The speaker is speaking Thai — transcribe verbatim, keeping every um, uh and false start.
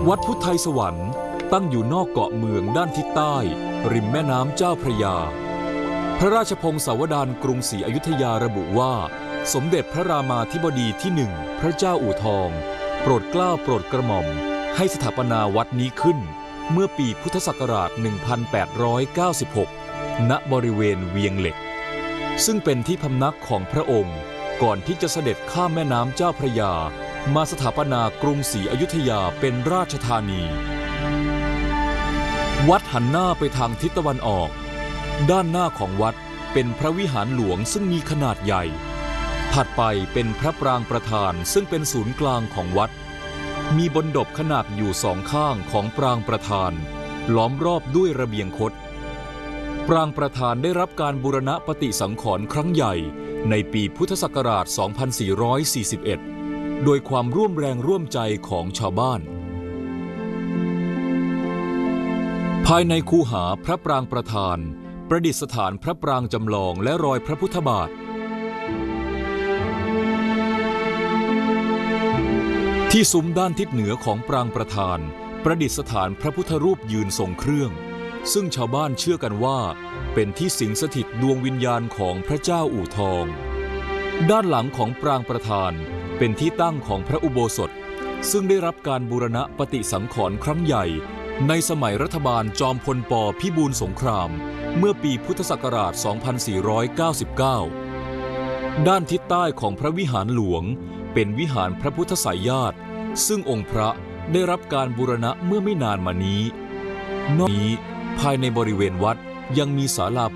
วัดพุทธไทยสวรรค์ตั้งอยู่นอกเกาะเมืองด้านทิศใต้ริมแม่น้ำเจ้าพระยาพระราชพงศาวดารกรุงศรีอยุธยาระบุว่าสมเด็จพระรามาธิบดีที่หนึ่งพระเจ้าอู่ทองโปรดเกล้าโปรดกระหม่อมให้สถาปนาวัดนี้ขึ้นเมื่อปีพุทธศักราช หนึ่งพันแปดร้อยเก้าสิบหก ณ บริเวณเวียงเหล็กซึ่งเป็นที่พำนักของพระองค์ก่อนที่จะเสด็จข้ามแม่น้ำเจ้าพระยามาสถาปนากรุงศรีอยุธยาเป็นราชธานีวัดหันหน้าไปทางทิศตะวันออกด้านหน้าของวัดเป็นพระวิหารหลวงซึ่งมีขนาดใหญ่ถัดไปเป็นพระปรางประธานซึ่งเป็นศูนย์กลางของวัดมีบนดบขนาดอยู่สองข้างของปรางประธานล้อมรอบด้วยระเบียงคดปรางประธานได้รับการบูรณะปฏิสังขรณ์ครั้งใหญ่ในปีพุทธศักราช สองพันสี่ร้อยสี่สิบเอ็ด โดยความร่วมแรงร่วมใจของชาวบ้านภายในคูหาพระปรางประธานประดิษฐานพระปรางจำลองและรอยพระพุทธบาทที่ซุ้มด้านทิศเหนือของปรางประธานประดิษฐานพระพุทธรูปยืนทรงเครื่องซึ่งชาวบ้านเชื่อกันว่าเป็นที่สิงสถิตดวงวิญญาณของพระเจ้าอู่ทองด้านหลังของปรางประธานเป็นที่ตั้งของพระอุโบสถซึ่งได้รับการบูรณะปฏิสังขรณ์ครั้งใหญ่ในสมัยรัฐบาลจอมพลป.พิบูลสงครามเมื่อปีพุทธศักราช สองพันสี่ร้อยเก้าสิบเก้า ด้านทิศใต้ของพระวิหารหลวงเป็นวิหารพระพุทธไสยญาติซึ่งองค์พระได้รับการบูรณะเมื่อไม่นานมานี้นอกจากนี้ภายในบริเวณวัดยังมีศาลา